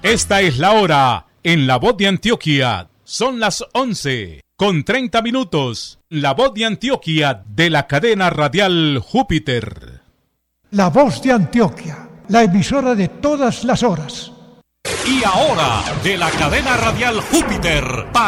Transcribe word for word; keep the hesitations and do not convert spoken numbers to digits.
Esta es la hora en La Voz de Antioquia. Son las once con treinta minutos. La Voz de Antioquia de la cadena radial Júpiter. La Voz de Antioquia, la emisora de todas las horas. Y ahora, de la cadena radial Júpiter, para